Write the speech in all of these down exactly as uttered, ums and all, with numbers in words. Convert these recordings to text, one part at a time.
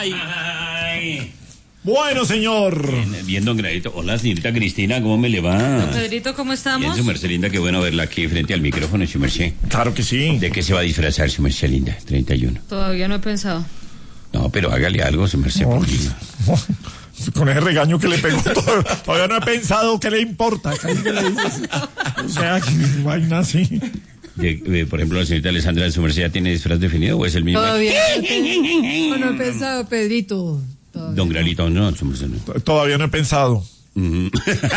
Ay. Bueno, señor. Bien, bien, don Gradito. Hola, señorita Cristina, ¿cómo me le va? Don Pedrito, ¿cómo estamos? Bien, su merced linda, qué bueno verla aquí frente al micrófono, su merced. Claro que sí. ¿De qué se va a disfrazar, su merced linda? treinta y uno. Todavía no he pensado. No, pero hágale algo, su merced. No, porque- no, con ese regaño que le pegó, todo, todavía no he pensado qué le importa. Casi que le dices, o sea, que vaina así. De, de, por ejemplo, la señorita Alessandra de su merced, ¿ya tiene disfraz definido o es el mismo? Todavía no, he- no, no he pensado, Pedrito. Todavía Don no. Gradito, no, su merced no. Todavía no he pensado. Ujú.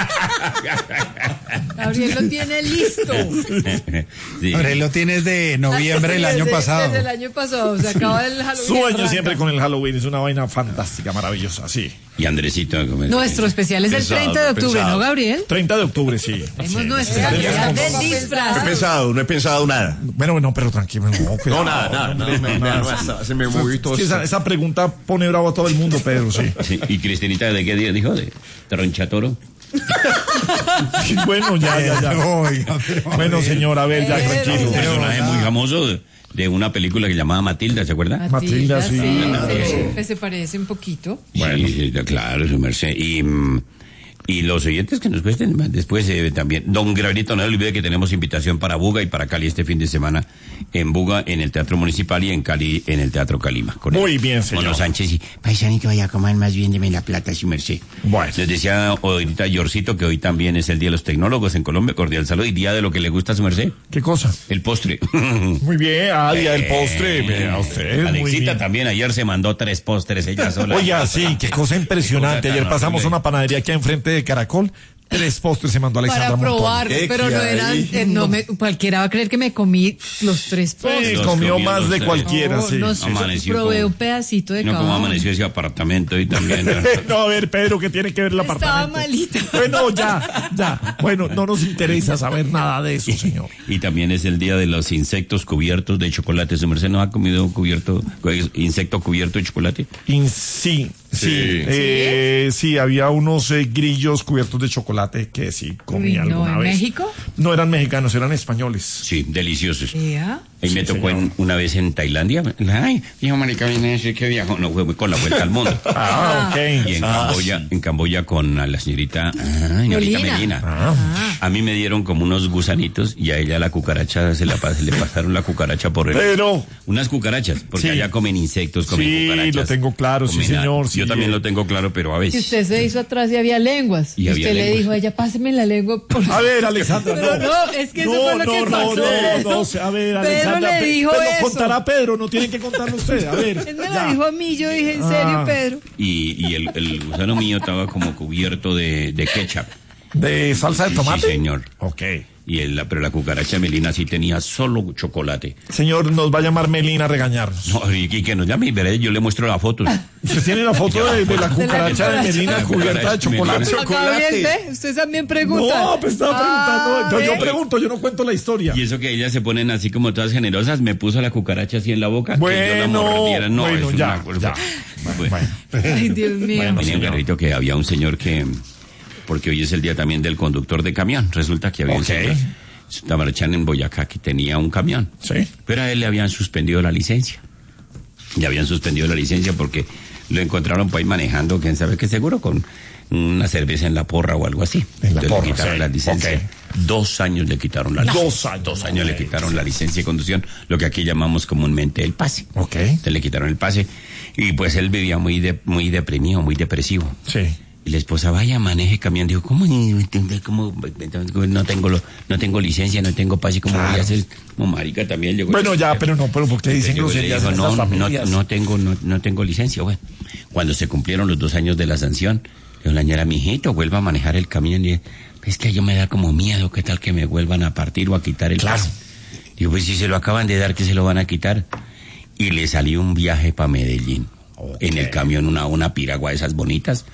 Gabriel lo tiene listo. Sí. Ahora lo tienes de noviembre del Sí, año desde- pasado. Desde el año pasado, se acaba el Halloween. Sueño arranca. siempre con el Halloween, es una vaina fantástica, maravillosa, sí. Y Andresito. ¿cómo es? Nuestro especial es el Pensado, treinta de octubre, pensado. ¿no, Gabriel? treinta de octubre, sí. Tenemos nuestra actividad de No he disfraz. pensado, no he pensado nada. Bueno, no, pero tranquilo, no, cuidado, No, nada, nada, no, hombre, me, me, me- se me movió todo. Es que esa, esa pregunta pone bravo a todo el mundo, Pedro, sí. Sí, ¿y Cristinita de qué día dijo? ¿De Tronchatoro? Bueno, ya, ya, ya. Oiga, pero a Bueno, ver. señor, a ver, ya, Pero- tranquilo. Un personaje muy famoso de, de una película que llamaba Matilda, ¿se acuerda? Matilda, sí. se, se, se parece un poquito. Bueno, sí, claro, su merced. Y, mm, y los oyentes que nos cuesten después eh, también. Don Gabrielito, no se olvide que tenemos invitación para Buga y para Cali este fin de semana. En Buga, en el Teatro Municipal, y en Cali, en el Teatro Calima. Con Muy el- bien, señor. Con los Sánchez y paisanito, vaya a comer más bien, deme la plata, su merced. Bueno. Les decía ahorita Yorcito que hoy también es el Día de los Tecnólogos en Colombia. Cordial saludo y día de lo que le gusta a su merced. ¿Qué cosa? El postre. Muy bien, ah, día del postre, vea usted, muy Alexita bien. también ayer se mandó tres postres ella sola. Oiga, sí, qué cosa impresionante. Qué cosa Ayer tan pasamos a horrible. una panadería aquí enfrente de Caracol. Tres postres se mandó Alexandra Para Montón. probar, ¿Qué pero no hay? eran, eh, no me, cualquiera va a creer que me comí los tres postres. Sí, Los comió comió más los de tres. cualquiera, No, sí. no, Amaneció probé como- un pedacito de No, cada como uno. amaneció ese apartamento y también. No, a ver, Pedro, ¿qué tiene que ver el Estaba apartamento? malita. Bueno, ya, ya. Bueno, no nos interesa saber nada de eso, señor. Y también es el día de los insectos cubiertos de chocolate. ¿Su merced no ha comido cubierto, insecto cubierto de chocolate? In- sí, sí. Eh, sí, había unos eh, grillos cubiertos de chocolate que sí comí Uy, no, alguna ¿en vez. México? No eran mexicanos, eran españoles. Sí, deliciosos. ¿Ya? Ahí me Sí, tocó señor. en- una vez en Tailandia. Ay, dijo marica, viene a decir que viajó. No, fue con la vuelta al mundo. Ah, ok. Y en Ah, Camboya, en Camboya con a la señorita, ah, señorita Molina. Melina. Ah. A mí me dieron como unos gusanitos y a ella la cucaracha se la pas- le pasaron la cucaracha por el. Pero, Unas cucarachas, porque Sí. allá comen insectos, comen Sí, cucarachas. lo tengo claro, sí, comen señor, a- sí. Yo también lo tengo claro, pero a Que veces. usted se hizo atrás y había lenguas. Y Y, había usted le lenguas. dijo a ella, páseme la lengua. Por... a ver, Alexandra, Pero no. no, es que eso no, fue lo no, que no, pasó. No, no, no, a ver, Pedro Alexandra. le Pe- dijo pero eso. contará Pedro, no tiene que contarlo usted, a ver. Él me ya. lo dijo a mí, yo dije, ¿en serio, Ah. Pedro? Y, y el, el gusano mío estaba como cubierto de, de ketchup. ¿De salsa de tomate? Sí, señor. Ok. Y el, pero la cucaracha Melina sí tenía solo chocolate. Señor, nos va a llamar Melina a regañarnos. No, y, y que nos llame y veré, yo le muestro la foto. ¿Usted tiene la foto de, de la cucaracha de Melina La cubierta de cucaracha chocolate? Melina. Acá bien, ¿ve? Usted también pregunta. No, pues estaba preguntando. Ah, yo, yo ¿ve? pregunto, yo no cuento la historia. Y eso que ellas se ponen así como todas generosas, me puso la cucaracha así en la boca. que yo la Bueno, mordiera. No, bueno, es ya, una- ya. Bueno, Bueno. Ay, Dios mío. Bueno, tenía un señor. garrito que había un señor que, porque hoy es el día también del conductor de camión, resulta que había un Ok. señor, Tamarachán en Boyacá, que tenía un camión. Sí. Pero a él le habían suspendido la licencia. Le habían suspendido la licencia porque lo encontraron por ahí manejando, quién sabe qué, seguro con una cerveza en la porra o algo así. En la Entonces porra, le quitaron sí. la licencia. Ok. Dos años le quitaron la Dos licencia. años. Dos años le Ok. quitaron la licencia de conducción, lo que aquí llamamos comúnmente el pase. Ok. Entonces le quitaron el pase y pues él vivía muy de, muy deprimido, muy depresivo. Sí. Y la esposa, vaya, maneje camión. Dijo, ¿cómo? ¿Cómo? No tengo, lo- no tengo licencia, no tengo pase, ¿cómo voy a hacer? Como marica también llegó. Bueno, ya, pero no, pero ¿por qué dicen Llegó y le groserías dijo, en no, estas no, familias? no tengo, no, no tengo licencia. Bueno, cuando se cumplieron los dos años de la sanción, dijo la señora, mijito, vuelva a manejar el camión. Y es que yo me da como miedo, ¿qué tal que me vuelvan a partir o a quitar el Claro. pase? Digo, pues si se lo acaban de dar, que se lo van a quitar. Y le salió un viaje para Medellín. En el camión, una, una piragua de esas bonitas.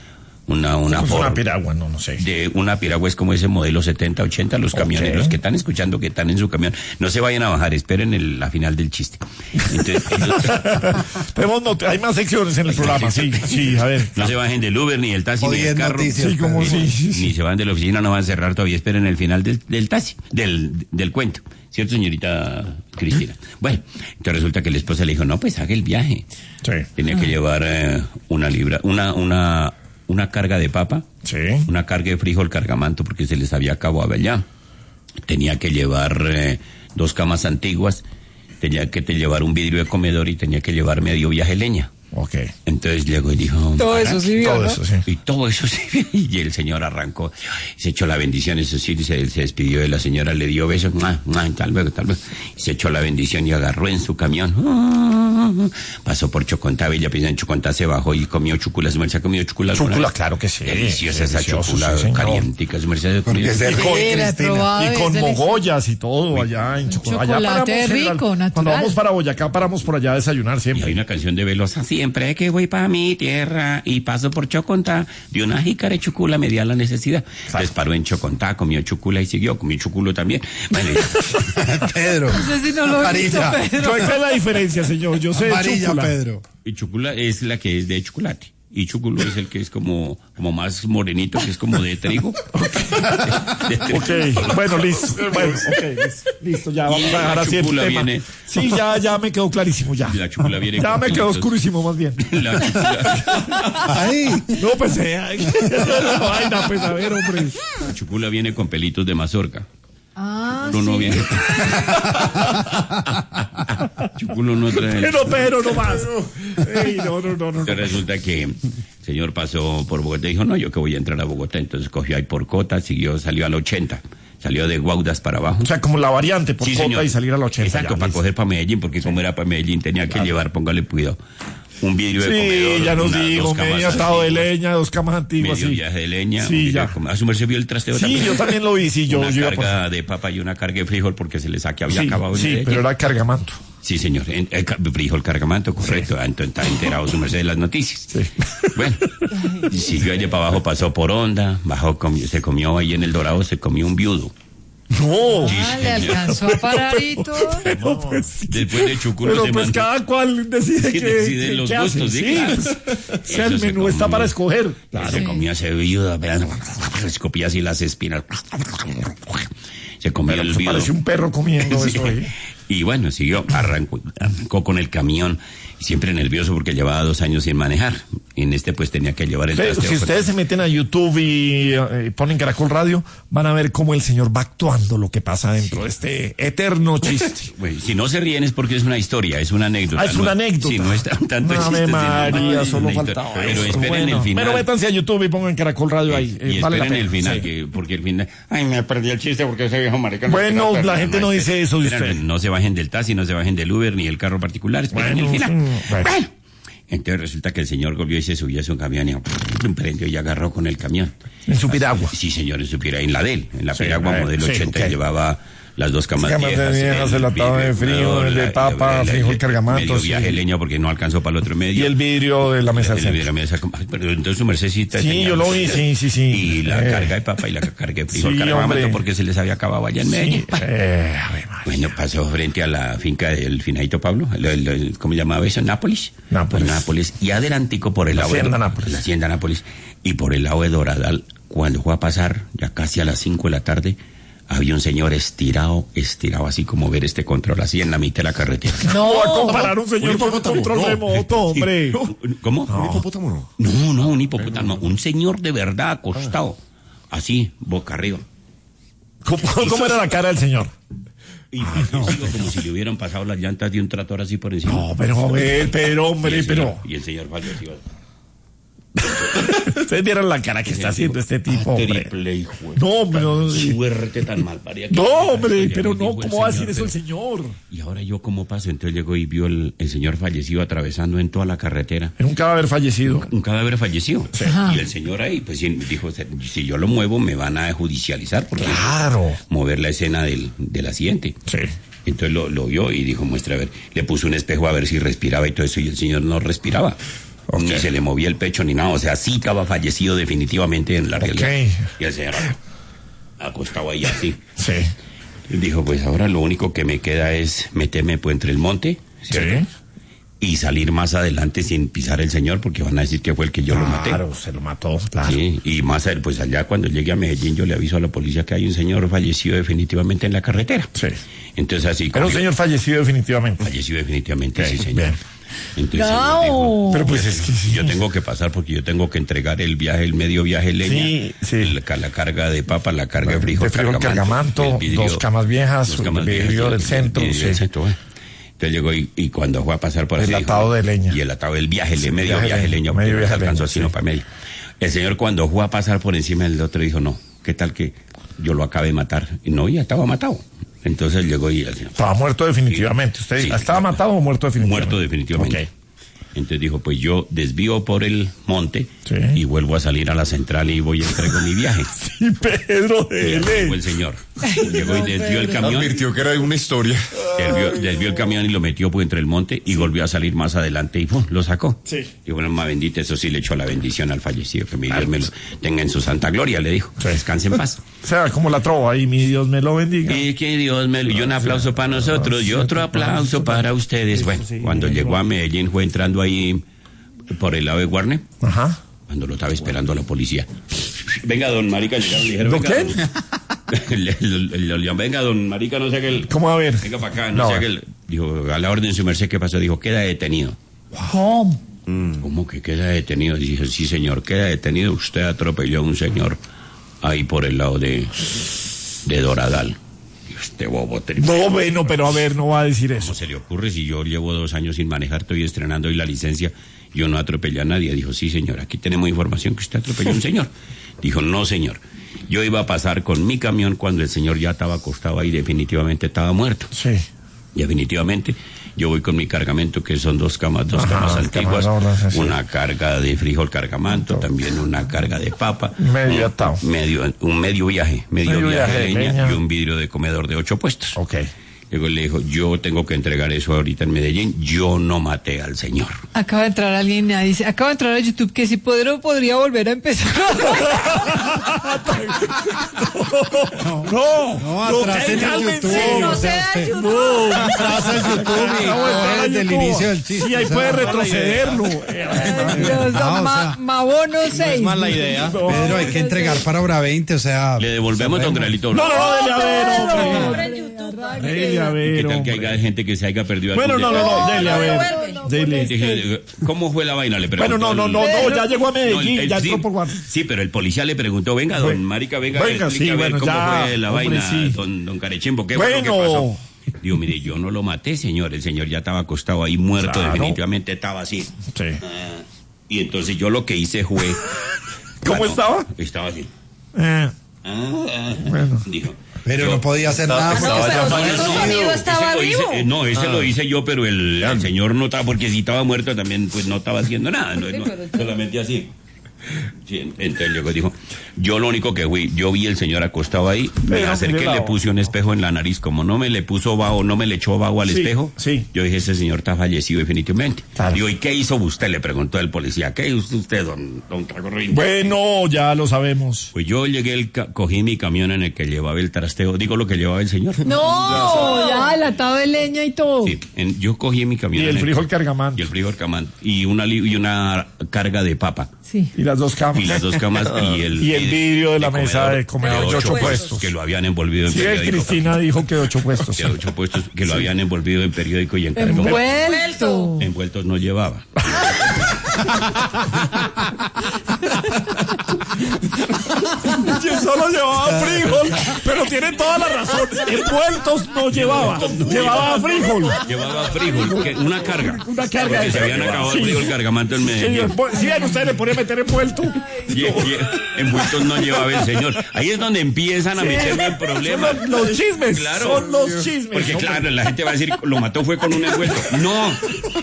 Una, una ¿Cómo es Ford. una piragua? No, no sé. De una piragua es como ese modelo setenta, ochenta, los camiones, Ok. los que están escuchando que están en su camión, no se vayan a bajar, esperen el, la final del chiste. Entonces, ellos- Tenemos not- hay más secciones en el programa, sí, sí, a ver. no se bajen del Uber, ni del taxi, O ni del diez carro. noticias, Sí, como Ni- sí, sí, sí. Ni se van de la oficina, no van a cerrar todavía, esperen el final del, del taxi, del, del cuento. ¿Cierto, señorita Cristina? Bueno, entonces resulta que la esposa le dijo, no, pues haga el viaje. Sí, Tenía que llevar eh, una libra, una, una, una carga de papa, sí. una carga de frijol cargamanto porque se les había acabado allá. Tenía que llevar eh, dos camas antiguas, tenía que te llevar un vidrio de comedor y tenía que llevar medio viaje leña. Ok. Entonces llegó y dijo... Todo eso sí vio, Todo ¿no? eso, sí. Y todo eso sí. Y el señor arrancó, se echó la bendición, eso sí, se, se despidió de la señora, le dio besos, ¡mua, mua! Tal vez, tal vez. Se echó la bendición y agarró en su camión. Pasó por Chocontá, Bella Pisa en Chocontá, se bajó y comió chúcula. ¿Su merced ha comido chúcula alguna Chúcula, vez? claro que sí. Deliciosa esa Delicioso, chúcula, sí, señor. calientica. ¿Su merced ha comido? Porque es de Y con, Hoy, Era, he Cristina. probado, y es con delicioso. mogollas y todo allá en Chocolate. Allá chocolate paramos, rico, general. natural. Cuando vamos para Boyacá, paramos por allá a desayunar Y hay siempre. una canción de Velosa, siempre que voy para mi tierra y paso por Chocontá, de una jícara de chucula me di a la necesidad. Entonces paró en Chocontá, comió chucula y siguió, comió chuculo también. Bueno, y- Pedro. No sé si no lo he visto, Amarilla. Pedro. ¿Cuál es la diferencia, señor? Yo sé de Amarilla, chúcula. Pedro. y chucula es la que es de chocolate. Y chuculo es el que es como, como más morenito, que es como de trigo. De trigo. Ok, bueno, listo. Bueno, ok, listo, listo, ya vamos a dejar La así el chúcula tema. viene- Sí, ya, ya me quedó clarísimo, ya. La chúcula viene Ya con me quedó pelitos. oscurísimo, más bien. La chúcula, Ahí. No, pues, eh, ay, la vaina, pues, a ver, hombre. la chúcula viene con pelitos de mazorca. Ah, Chuculo no sí. viene. Chuculo no trae. Pero, pero, no más. Ey, no, no, no, no. Entonces resulta que el señor pasó por Bogotá y dijo, no, yo que voy a entrar a Bogotá. Entonces cogió ahí por Cota, siguió, salió al ochenta. Salió de Guaudas para abajo. O sea, como la variante por Sí, Cota señor. y salir a la ochenta. Exacto, ya, para listo. coger para Medellín, porque como era para Medellín tenía que llevar, póngale cuidado, un vidrio de comedor. Sí, ya nos unas digo, dos camas medio atado de antiguas, leña, dos camas antiguas. medio Sí, viaje de leña. un Sí, vidrio ya. de comedor. ¿A su merced vio el trasteo Sí, también? yo también lo vi, sí, yo, Una yo iba por- carga de papa y una carga de frijol porque se les que había Sí, acabado en sí, Medellín. pero era cargamanto. Sí, señor. En, eh, ca- frijol cargamanto, correcto. Ah, entonces está enterado su merced de las noticias. Bueno, y siguió allá para abajo, pasó por Honda, bajó, comió- se comió ahí en el Dorado, se comió un viudo. No. Ah, le alcanzó a parar y todo. Pero, pues, sí. Después de Chuculo Pero se pues mandó- cada cual decide Sí, que decide que- los qué hace. gustos, sí, Sí, claro. pues, o sea, Eso el se menú está comió. para escoger. Claro, se comía ese viudo, vean, escupía así las espinas. Se comió Pero el pues, viudo. parece un perro comiendo Sí. eso ahí. Y bueno, siguió, arrancó, arrancó con el camión, siempre nervioso porque llevaba dos años sin manejar. En este pues tenía que llevar el Sí, trasteo. si ustedes se meten a YouTube y eh, ponen Caracol Radio, van a ver cómo el señor va actuando lo que pasa dentro de este eterno chiste. Bueno, si no se ríen es porque es una historia, es una anécdota. Ah, es no- una anécdota. Sí, no es tan- tanto Ave chiste, sino María, más solo una historia. faltaba Pero eso. esperen Bueno, el final. Pero métanse a YouTube y pongan Caracol Radio ahí. eh, Y vale la esperen el pena. final, Sí. que, porque el final... Ay, me perdí el chiste porque ese viejo marica... no Bueno, quiere la perder, gente no maestro. dice eso de Esperen, usted. No se bajen del taxi, no se bajen del Uber ni el carro particular, esperen Bueno, el final. sí, bueno. Bueno. Entonces resulta que el señor volvió y se subió a su camión y prendió y agarró con el camión. En su piragua. Sí, señor, en su piragua, en la de él, en la Sí, piragua eh, modelo sí, ochenta ok. y llevaba las dos camas Camas de viejas. viejas, el atado de frío, el de papa, frijol cargamanto, Medio sí. viaje leña porque no alcanzó para el otro medio. Y el vidrio de la mesa del El vidrio centro. de la mesa, ay, pero entonces su mercedcita Sí, tenía- yo lo vi, sí, sí, sí. Y la Eh. carga de papa y la carga de frijol Sí, cargamanto hombre. porque se les había acabado allá en Medellín. Sí, eh, Ave María. Bueno, pasó frente a la finca del finadito Pablo, el, el- el- ¿cómo llamaba eso? Nápoles. Nápoles. Por Nápoles. Y adelantico por el La lado de hacienda Nápoles. La hacienda Nápoles. Y por el lado de Doradal, cuando fue a pasar, ya casi a las cinco de la tarde, había un señor estirado, estirado así como ver este control, así en la mitad de la carretera. No va a comparar un señor Un con un hipopótamo, control no. remoto, hombre. ¿Cómo? ¿Un hipopótamo no? No, no, un hipopótamo. Un señor de verdad acostado. Así, boca arriba. ¿Cómo, cómo era la cara del señor? Y fallecido, como si le hubieran pasado las llantas de un tractor así por encima. No, pero a ver, pero Y hombre, el señor- pero. Y el señor falleció. Ustedes vieron la cara que está haciendo este tipo, hombre. Triple hijo. No, pero- Tan suerte tan mal paría que- No, hombre, Ya pero me no, dijo el ¿cómo va a señor, decir eso el pero- señor? Y ahora yo cómo paso, entonces llegó y vio el, el señor fallecido atravesando en toda la carretera. Era un cadáver fallecido. Un cadáver fallecido. Ajá. Y el señor ahí, pues sí, dijo, si yo lo muevo me van a judicializar porque Claro. mover la escena del, del accidente. Sí. Entonces lo, lo vio y dijo, muestra a ver, le puso un espejo a ver si respiraba y todo eso y el señor no respiraba. Okay. Ni se le movía el pecho ni nada. O sea, sí estaba fallecido definitivamente en la realidad. Okay. Y el señor acostado ahí así. Sí. Dijo, pues ahora lo único que me queda es meterme pues entre el monte, ¿cierto? Sí. Y salir más adelante sin pisar el señor, porque van a decir que fue el que yo lo maté. Claro, se lo mató, claro. Sí, y más a- pues allá cuando llegue a Medellín yo le aviso a la policía que hay un señor fallecido definitivamente en la carretera. Sí. Entonces así Era un cogió- señor fallecido definitivamente. fallecido definitivamente, Ok, sí señor. bien. Entonces él Bravo. dijo, Pero pues es que sí. yo tengo que pasar porque yo tengo que entregar el viaje, el medio viaje leña, Sí, sí. La, ca- la carga de papa, la carga de De frijol, frijol, cargamanto, el vidrio- dos camas viejas, dos el camas vidrio viejas, del el centro, vidrio del sí. centro, eh. Entonces llegó y, y cuando fue a pasar por El así, atado de leña. Y el atado del viaje, el medio viaje viaje, leña, leña, medio porque no viaje se alcanzó leña, sino sí. para medio. El señor cuando fue a pasar por encima del otro dijo, no, ¿qué tal que yo lo acabé de matar? Y no, ya estaba matado. Entonces llegó y el señor, Estaba muerto definitivamente. ¿Usted Sí. estaba matado o muerto definitivamente? muerto definitivamente. Ok. Entonces dijo, pues yo desvío por el monte Sí. y vuelvo a salir a la central y voy y entrego mi viaje. Sí, Pedro, Y dele. así fue el señor. Llegó y desvió el camión. Advirtió que era una historia. Desvió, desvió el camión y lo metió pues, entre el monte y volvió a salir más adelante y ¡pum! Lo sacó. Sí. Y bueno, más bendita, eso sí le echó la bendición al fallecido, que mi Dios me lo tenga en su santa gloria, le dijo. Sí. Descanse en paz. O sea, como la trova ahí, mi Dios me lo bendiga. Y que Dios me lo... Y un aplauso para nosotros y otro aplauso para ustedes. Bueno, cuando llegó a Medellín fue entrando ahí por el lado de Guarne, Ajá. cuando lo estaba esperando la policía. Venga, don Marica, llegaron y dijeron... ¿Don venga, quién? don- le- le- le- le- venga, don Marica, no sé qué... el- ¿Cómo a ver? Venga para acá, no, No, sé a qué... ver. el- Dijo, a la orden, su merced, ¿qué pasó? Dijo, queda detenido. ¿Cómo? ¿Cómo que queda detenido? Dije, sí, señor, queda detenido. Usted atropelló a un señor ahí por el lado de, de Doradal. Y usted, bobo, tri- No, bueno, pero a ver, no va a decir ¿cómo eso. se le ocurre si yo llevo dos años sin manejar, estoy estrenando hoy la licencia, yo no atropellé a nadie? Dijo, sí, señor, aquí tenemos información que usted atropelló a un señor. Dijo, no, señor, yo iba a pasar con mi camión cuando el señor ya estaba acostado ahí, definitivamente estaba muerto. Sí. Definitivamente, yo voy con mi cargamento, que son dos camas, dos Ajá, camas antiguas, camarones, así. una carga de frijol cargamanto, también una carga de papa, Medio un, atado. medio, un medio viaje, medio, Medio viaje, viaje de de leña, leña. y un vidrio de comedor de ocho puestos. Ok. Luego le dijo, yo tengo que entregar eso ahorita en Medellín, yo no maté al señor. Acaba de entrar alguien y dice, acaba de entrar a YouTube que si podría, podría volver a empezar. No, No, atrás en el cálmense. YouTube. No o sea, sea usted- YouTube. Atrás en YouTube y Acabo de entrar coge a desde el YouTube. inicio del chiste. Sí, ahí o sea, puede no, retrocederlo. Dios, No, o ma- sea, Mabono seis. idea. Pedro, hay que entregar para hora veinte, o sea. Le devolvemos, don Gralito. No, no, no, dele a ver, hombre. Hombre, Dele a ¿Qué ver, tal que hombre. haya gente que se haya perdido Bueno, algún no, día? no, no, dele a ver. vuelve. Dele. Dije, ¿cómo fue la vaina? Le Bueno, preguntó no, no, el- no, no, ya llegó a Medellín, No, el- ya sí, entró por Guarne. sí, pero el policía le preguntó, venga, don Bueno, Marica, venga, venga, explica sí, a ver bueno, cómo ya, fue la hombre, vaina, sí. don, don Carechimbo, ¿qué fue lo Bueno. que pasó? Digo, mire, yo no lo maté, señor, el señor ya estaba acostado ahí muerto, Claro. definitivamente estaba así. Sí. Ah, y entonces yo lo que hice fue... ¿Cómo Bueno, estaba? Estaba así. Eh, Ah, ah, Bueno. dijo. Pero yo- no podía hacer nada. estaba porque ya estaba fallecido. fallecido. Su amigo estaba Ese lo hice- vivo. eh, no, ese lo hice yo, pero el, el señor no estaba, porque si estaba muerto también, pues no estaba haciendo nada, no, no, solamente así. Sí, entonces luego dijo, yo lo único que fui, yo vi el señor acostado ahí, me Pero, acerqué, mire la le voz. puse un espejo en la nariz, como no me le puso vaho, no me le echó vaho al Sí, espejo, sí. yo dije, ese señor está fallecido definitivamente. Claro. Digo, ¿y qué hizo usted? Le preguntó el policía, ¿qué hizo usted, don, don Tragorrín? Bueno, ya lo sabemos. Pues yo llegué, el ca- cogí mi camión en el que llevaba el trasteo, digo lo que llevaba el señor. No, ya, el atado de leña y todo. Sí, en- yo cogí mi camión. Y el en frijol cargamanto. Y el frijol cargamanto. Y una, li- y una carga de papa. Sí. Y las dos camas. Y las dos camas y el, Y el vidrio de la mesa de comedor de ocho puestos. Que lo habían envolvido en Sí, periódico. Cristina dijo que ocho puestos. De ocho puestos que lo habían envolvido en periódico y en cartón. Envuelto. Envueltos no llevaba. Yo solo llevaba frijol, pero tiene toda la razón. Envueltos no llevaba. Llevaba frijol. Llevaba frijol, que- una carga. Una carga Porque de se habían frijol. acabado el Sí. frijol cargamanto en Sí, Medellín. después- sí, a usted le ponía a meter envuelto. Y, y envueltos no llevaba el señor. Ahí es donde empiezan a meterme en problemas. Son los, los chismes. Claro. Son los chismes. Porque hombre. claro, la gente va a decir, lo mató fue con un envuelto. No.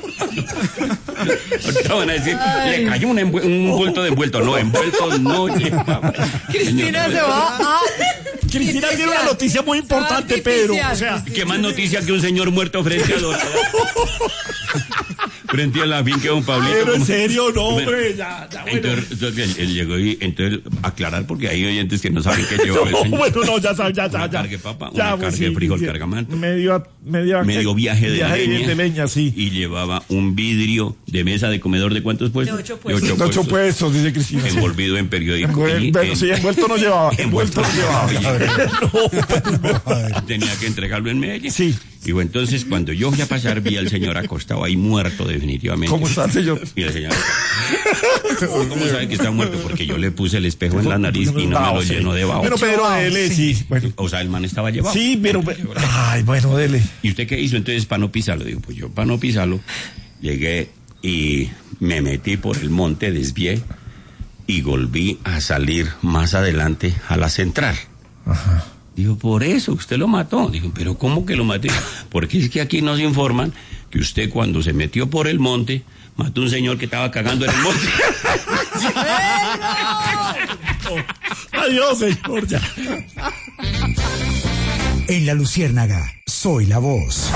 Ahorita van a decir, le cayó un, envue- un envuelto de envuelto. No, envuelto no llevaba. Cristina se va a... Cristina tiene una noticia muy importante, Pedro. O sea, ¿Qué más noticia que un señor muerto frente a Dorada? frente a la finca de don Pablito. Pero en como- serio, no, Bueno, hombre, ya, ya, bueno. Entonces, entonces, él, él llegó y entonces aclarar porque hay oyentes que no saben qué llevaba el No, señor. bueno, no, ya sabes, ya, ya, Una ya. carga de papa, Ya, una pues, carga de sí, frijol, sí. cargamento. Medio, medio, Medio viaje de viaje leña. de leña, sí. Y llevaba un vidrio de mesa de comedor de cuántos puestos? De ocho puestos. De ocho Ocho puestos. puestos, dice Cristina. Envolvido en periódico. Envuel- y bueno, en- sí, envuelto no llevaba. Envuelto no llevaba. Tenía que entregarlo en Medellín. Sí. Y bueno, entonces cuando yo fui a pasar vi al señor acostado ahí muerto definitivamente. ¿Cómo está el señor? Y el señor... ¿Cómo sabe que está muerto? Porque yo le puse el espejo en la nariz y no me lo sí. llenó de vaho. Bueno, pero dele, sí. Bueno. O sea, el man estaba llevado. Sí, pero. Ay, bueno, dele. ¿Y usted qué hizo entonces para no pisarlo? Digo, pues yo para no pisarlo llegué y me metí por el monte, desvié y volví a salir más adelante a la central. Ajá. Digo, por eso usted lo mató. Digo, pero ¿cómo que lo maté? Porque es que aquí nos informan que usted cuando se metió por el monte mató a un señor que estaba cagando en el monte. Adiós, señor, ya. En La Luciérnaga, soy la voz.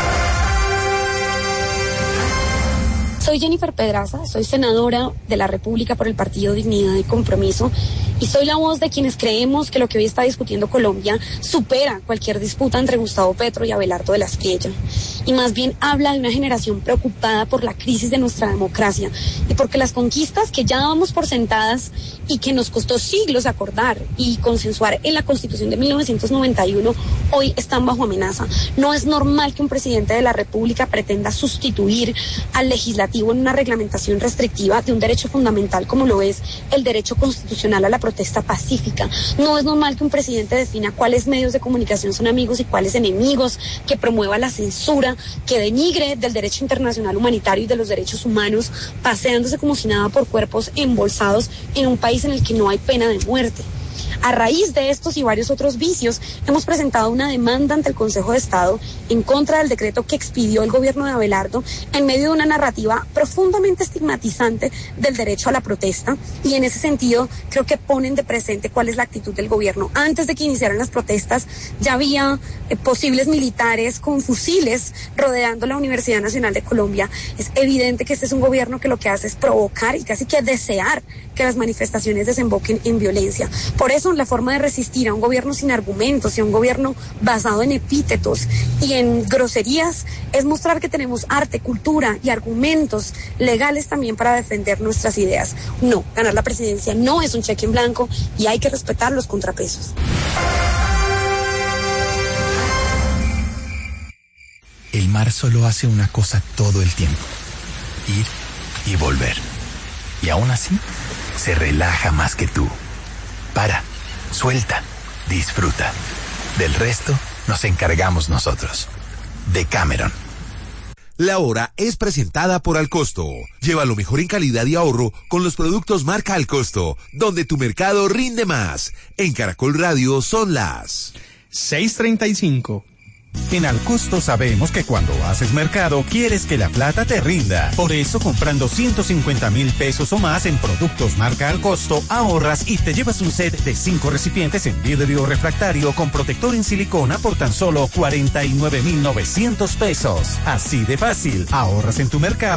Soy Jennifer Pedraza, soy senadora de la República por el Partido Dignidad y Compromiso y soy la voz de quienes creemos que lo que hoy está discutiendo Colombia supera cualquier disputa entre Gustavo Petro y Abelardo de la Espriella y más bien habla de una generación preocupada por la crisis de nuestra democracia y porque las conquistas que ya dábamos por sentadas y que nos costó siglos acordar y consensuar en la Constitución de mil novecientos noventa y uno hoy están bajo amenaza. No es normal que un presidente de la República pretenda sustituir al legislativo en una reglamentación restrictiva de un derecho fundamental como lo es el derecho constitucional a la protesta pacífica. No es normal que un presidente defina cuáles medios de comunicación son amigos y cuáles enemigos, que promueva la censura, que denigre del derecho internacional humanitario y de los derechos humanos, paseándose como si nada por cuerpos embolsados en un país en el que no hay pena de muerte. A raíz de estos y varios otros vicios, hemos presentado una demanda ante el Consejo de Estado en contra del decreto que expidió el gobierno de Abelardo en medio de una narrativa profundamente estigmatizante del derecho a la protesta y en ese sentido creo que ponen de presente cuál es la actitud del gobierno. Antes de que iniciaran las protestas ya había eh, posibles militares con fusiles rodeando la Universidad Nacional de Colombia. Es evidente que este es un gobierno que lo que hace es provocar y casi que desear que las manifestaciones desemboquen en violencia. Por eso la forma de resistir a un gobierno sin argumentos y a un gobierno basado en epítetos y en groserías es mostrar que tenemos arte, cultura y argumentos legales también para defender nuestras ideas. No, ganar la presidencia no es un cheque en blanco y hay que respetar los contrapesos. El mar solo hace una cosa todo el tiempo: ir y volver. Y aún así, se relaja más que tú. Para, suelta, disfruta. Del resto, nos encargamos nosotros. Decameron. La hora es presentada por Alcosto. Lleva lo mejor en calidad y ahorro con los productos marca Alcosto, donde tu mercado rinde más. En Caracol Radio son las seis treinta y cinco. En Alcosto sabemos que cuando haces mercado quieres que la plata te rinda. Por eso, comprando ciento cincuenta mil pesos o más en productos marca Alcosto, ahorras y te llevas un set de cinco recipientes en vidrio refractario con protector en silicona por tan solo cuarenta y nueve mil novecientos pesos. Así de fácil, ahorras en tu mercado.